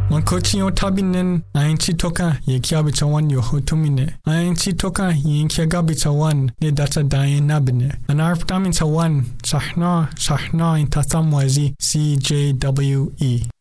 Mankoti o tabinen ainchi toka ye kiabitawan yo hotumine. Ainchi toka ye kiagabitawan ne data dayen nabine. Anarptamin tawan sahna in tatamwazi CJWE.